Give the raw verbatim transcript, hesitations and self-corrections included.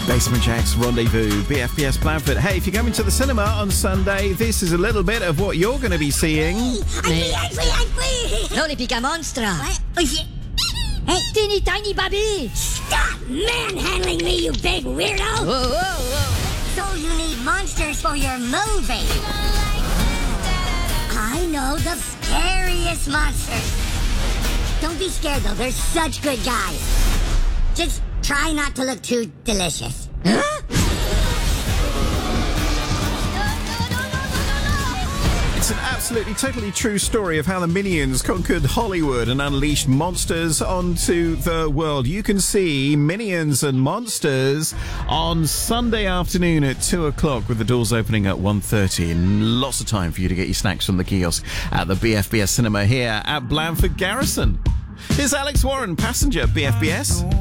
Basement Jaxx Rendezvous, B F B S Blandford. Hey, if you're going to the cinema on Sunday, this is a little bit of what you're going to be seeing. Non, les pica monstre. Oh, shit. Hey, Teeny tiny baby. stop manhandling me, you big weirdo! Whoa, whoa, whoa. So you need monsters for your movie. I know the scariest monsters. Don't be scared, though. They're such good guys. Just try not to look too delicious. Huh? It's an absolutely, totally true story of how the Minions conquered Hollywood and unleashed monsters onto the world. You can see Minions and Monsters on Sunday afternoon at two o'clock with the doors opening at one thirty. And lots of time for you to get your snacks from the kiosk at the B F B S Cinema here at Blandford Garrison. Here's Alex Warren, Passenger, B F B S.